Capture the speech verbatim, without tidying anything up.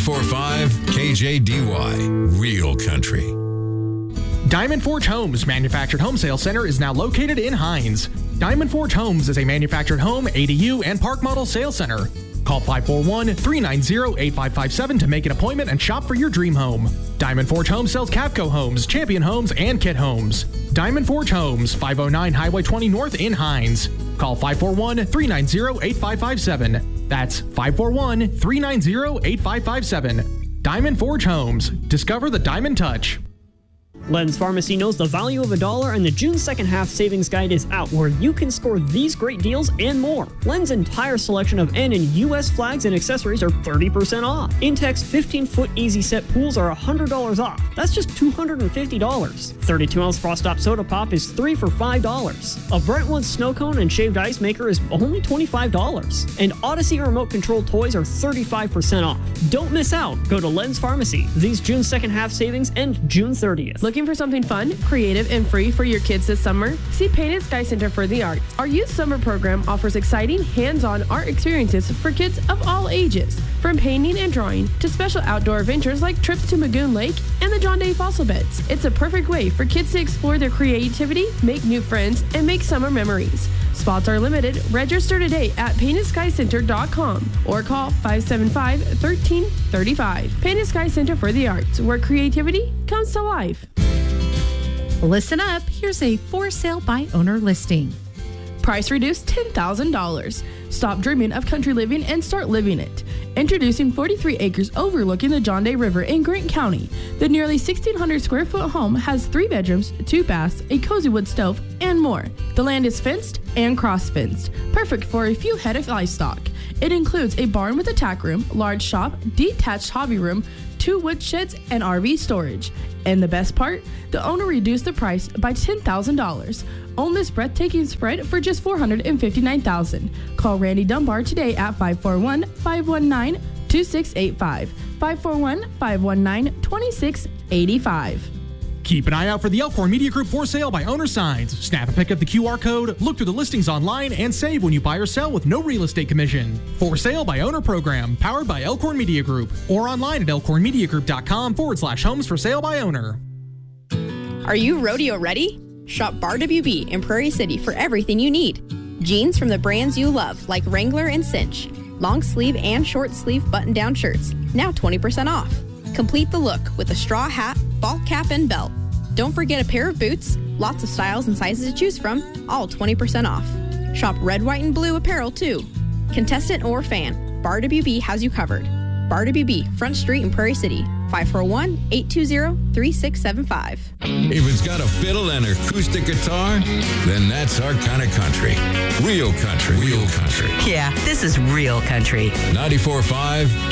ninety-four point five K J D Y, Real Country. Diamond Forge Homes Manufactured Home Sale Center is now located in Hines. Diamond Forge Homes is a manufactured home, A D U, and park model sales center. Call five four one, three nine zero, eight five five seven to make an appointment and shop for your dream home. Diamond Forge Homes sells Cavco homes, Champion homes, and Kit homes. Diamond Forge Homes, five oh nine Highway twenty North in Hines. Call five four one, three nine zero, eight five five seven. That's five four one, three nine zero, eight five five seven. Diamond Forge Homes. Discover the Diamond Touch. Len's Pharmacy knows the value of a dollar, and the June second half savings guide is out, where you can score these great deals and more. Len's entire selection of N and U S flags and accessories are thirty percent off. Intex fifteen-foot Easy Set pools are one hundred dollars off. That's just two hundred fifty dollars. thirty-two ounce Frost Top Soda Pop is three for five dollars. A Brentwood Snow Cone and Shaved Ice Maker is only twenty-five dollars. And Odyssey Remote Control toys are thirty-five percent off. Don't miss out. Go to Len's Pharmacy. These June second half savings end June thirtieth. Looking for something fun, creative, and free for your kids this summer? See Painted Sky Center for the Arts. Our youth summer program offers exciting, hands-on art experiences for kids of all ages, from painting and drawing to special outdoor adventures like trips to Magoon Lake and the John Day Fossil Beds. It's a perfect way for kids to explore their creativity, make new friends, and make summer memories. Spots are limited. Register today at painted sky center dot com or call five seven five, one three three five. Painted Sky Center for the Arts, where creativity comes to life. Listen up. Here's a for sale by owner listing. Price reduced ten thousand dollars. Stop dreaming of country living and start living it. Introducing forty-three acres overlooking the John Day River in Grant County. The nearly sixteen hundred square foot home has three bedrooms, two baths, a cozy wood stove, and more. The land is fenced and cross-fenced, perfect for a few head of livestock. It includes a barn with a tack room, large shop, detached hobby room, two wood sheds, and R V storage. And the best part? The owner reduced the price by ten thousand dollars. Own this breathtaking spread for just four hundred fifty-nine thousand dollars. Call Randy Dunbar today at five four one, five one nine, two six eight five. five four one, five one nine, two six eight five. Keep an eye out for the Elkhorn Media Group for sale by owner signs. Snap a pic of the Q R code, look through the listings online, and save when you buy or sell with no real estate commission. For sale by owner program, powered by Elkhorn Media Group, or online at elkhornmediagroup.com forward slash homes for sale by owner. Are you rodeo ready? Shop Bar W B in Prairie City for everything you need. Jeans from the brands you love, like Wrangler and Cinch. Long sleeve and short sleeve button-down shirts, now twenty percent off. Complete the look with a straw hat, ball cap, and belt. Don't forget a pair of boots, lots of styles and sizes to choose from, all twenty percent off. Shop red, white, and blue apparel too. Contestant or fan, Bar W B has you covered. Bar W B, Front Street in Prairie City, five four one, eight two zero, three six seven five. If it's got a fiddle and acoustic guitar, then that's our kind of country. Real country. Real country. Yeah, this is real country. ninety-four point five